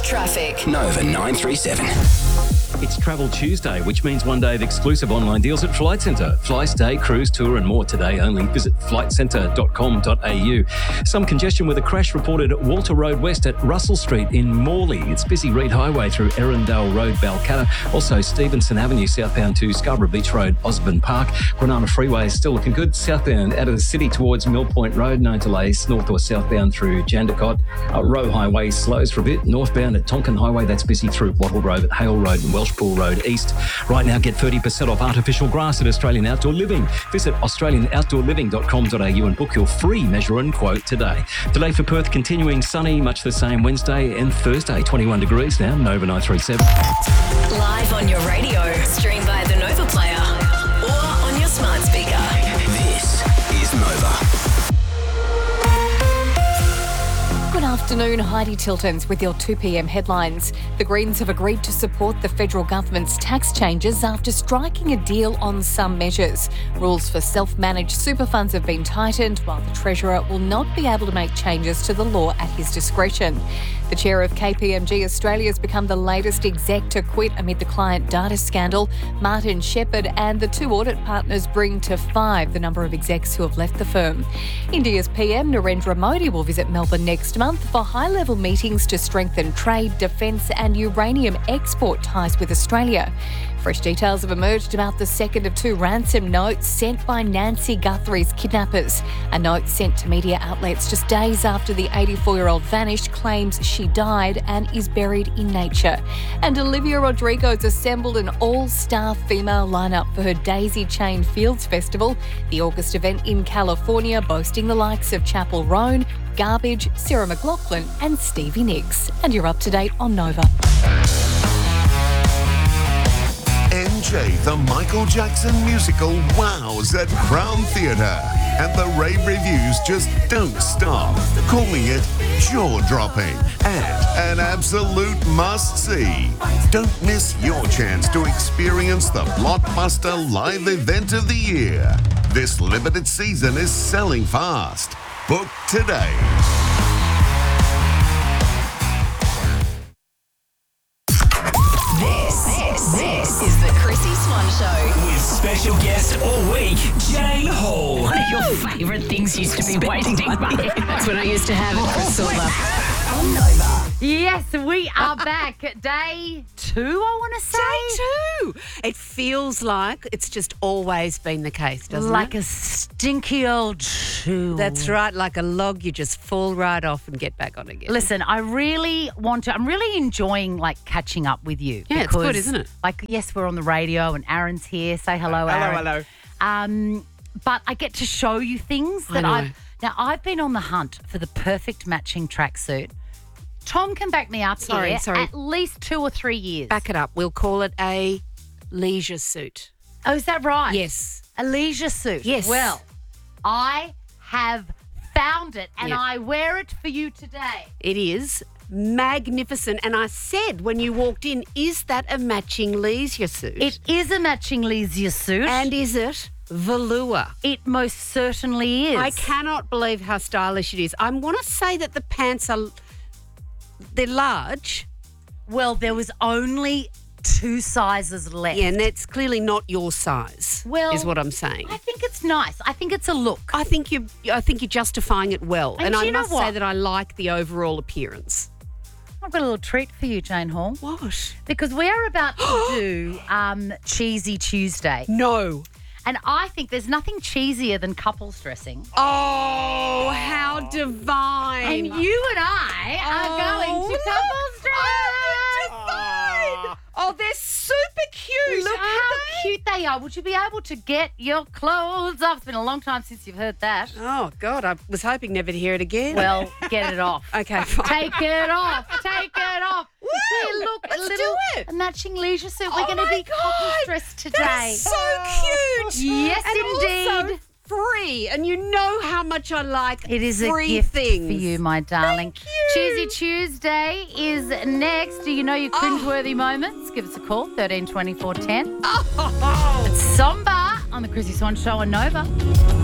Traffic. Nova 937. It's Travel Tuesday, which means one day of exclusive online deals at Flight Centre. Fly, stay, cruise, tour and more today only. Visit flightcentre.com.au. Some congestion with a crash reported at Walter Road West at Russell Street in Morley. It's busy Reed Highway through Erindale Road, Balcatta. Also Stevenson Avenue southbound to Scarborough Beach Road, Osborne Park. Granada Freeway is still looking good. Southbound out of the city towards Mill Point Road. No delays. North or southbound through Jandakot. Roe Highway slows for a bit. Northbound at Tonkin Highway, that's busy through Wattle Road, Hale Road and Welshpool Road East. Right now, get 30% off artificial grass at Australian Outdoor Living. Visit australianoutdoorliving.com.au and book your free measure and quote today. Today for Perth, continuing sunny, much the same Wednesday and Thursday, 21 degrees now, Nova 937. Live on your radio, stream by the Nova Player or on your smart speaker. This is Nova. Good afternoon, Heidi Tiltons with your 2 p.m. headlines. The Greens have agreed to support the federal government's tax changes after striking a deal on some measures. Rules for self-managed super funds have been tightened, while the Treasurer will not be able to make changes to the law at his discretion. The chair of KPMG Australia has become the latest exec to quit amid the client data scandal. Martin Shepherd and the two audit partners bring to 5 the number of execs who have left the firm. India's PM Narendra Modi will visit Melbourne next month for high-level meetings to strengthen trade, defence and uranium export ties with Australia. Fresh details have emerged about the second of 2 ransom notes sent by Nancy Guthrie's kidnappers. A note sent to media outlets just days after the 84-year-old vanished claims she died and is buried in nature. And Olivia Rodrigo's assembled an all-star female lineup for her Daisy Chain Fields Festival, the August event in California, boasting the likes of Chappell Roan, Garbage, Sarah McLachlan and Stevie Nicks. And you're up to date on Nova. MJ, the Michael Jackson musical, wows at Crown Theatre. And the rave reviews just don't stop, calling it jaw-dropping and an absolute must-see. Don't miss your chance to experience the blockbuster live event of the year. This limited season is selling fast. Book today. This is the Chrissy Swan Show. With special guest all week, Jane Hall. One of your favourite things used to be waiting by. That's when I used to have it, Priscilla. On Nova. Yes, we are back. Day 2, I want to say. Day 2. It feels like it's just always been the case, doesn't Like it? a stinky old shoe. That's right. Like a log, you just fall right off and get back on again. Listen, I'm really enjoying catching up with you. Yeah, it's good, isn't it? Yes, we're on the radio and Aaron's here. Say hello, Aaron. Hello. But I get to show you things that I've been on the hunt for the perfect matching tracksuit. Tom can back me up Sorry. At least 2 or 3 years. Back it up. We'll call it a leisure suit. Oh, is that right? Yes. A leisure suit. Yes. Well, I have found it and Yeah. I wear it for you today. It is magnificent. And I said when you walked in, is that a matching leisure suit? It is a matching leisure suit. And is it velour? It most certainly is. I cannot believe how stylish it is. I want to say that the pants they're large. Well, there was only 2 sizes left. Yeah, and that's clearly not your size. Well, is what I'm saying. I think it's nice. I think it's a look. I think you're justifying it well, And I you know must what? say that I like the overall appearance. I've got a little treat for you, Jane Hall. What? Because we are about to do Cheesy Tuesday. No. And I think there's nothing cheesier than couples dressing. Oh, how divine! And you and I are going to couples dress. Oh, they're super cute. Look how cute they are. Would you be able to get your clothes off? It's been a long time since you've heard that. Oh, God, I was hoping never to hear it again. Well, get it off. Okay, fine. Take it off. Take it off. Woo! Here, look, Let's a do little it. matching leisure suit. Oh We're going to my be couples God, dressed today. That is so cute. Yes, and indeed. Also free, and you know how much I like It is free a gift things. for you, my darling. Thank you. Cheesy Tuesday is next. Do you know your cringeworthy moments? Give us a call, 13 24 10. Oh. It's Somba on the Chrissy Swan Show on Nova.